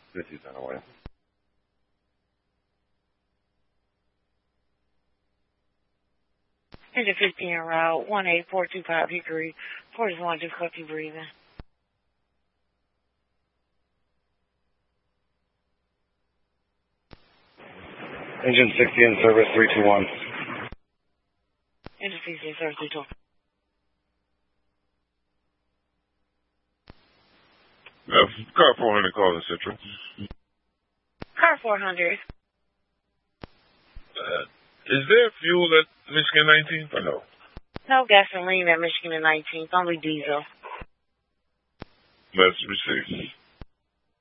50 cent away. Engine 15 en route, 18425 Hickory. 41, difficulty breathing. Engine 60 in service, 321. Engine 60 in service, 321. Car 400 calling Central. Car 400. Is there fuel at Michigan 19th or no? No gasoline at Michigan and 19th, only diesel. Let's receive.